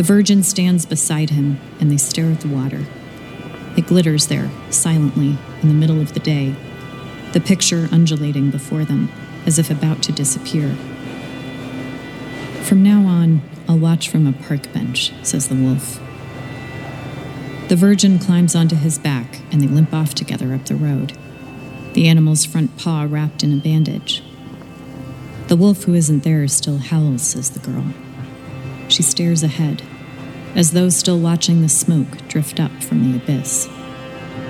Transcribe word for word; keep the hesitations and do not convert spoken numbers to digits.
The Virgin stands beside him, and they stare at the water. It glitters there, silently, in the middle of the day, the picture undulating before them, as if about to disappear. From now on, I'll watch from a park bench, says the wolf. The Virgin climbs onto his back, and they limp off together up the road, the animal's front paw wrapped in a bandage. The wolf who isn't there still howls, says the girl. She stares ahead, as though still watching the smoke drift up from the abyss.